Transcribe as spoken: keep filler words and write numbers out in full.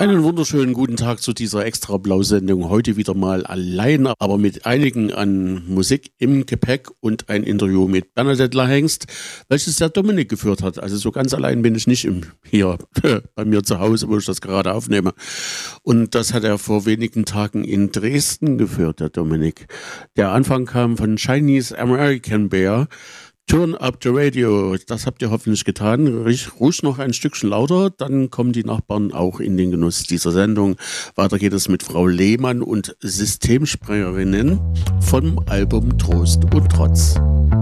Einen wunderschönen guten Tag zu dieser Extra-Blau-Sendung. Heute wieder mal allein, aber mit einigen an Musik im Gepäck und ein Interview mit Bernadette Lahengst, welches der Dominik geführt hat. Also so ganz allein bin ich nicht im, hier bei mir zu Hause, wo ich das gerade aufnehme. Und das hat er vor wenigen Tagen in Dresden geführt, der Dominik. Der Anfang kam von Chinese American Bear. Turn up the radio, das habt ihr hoffentlich getan. Ruhig noch ein Stückchen lauter, dann kommen die Nachbarn auch in den Genuss dieser Sendung. Weiter geht es mit Frau Lehmann und Systemsprengerinnen vom Album Trost und Trotz.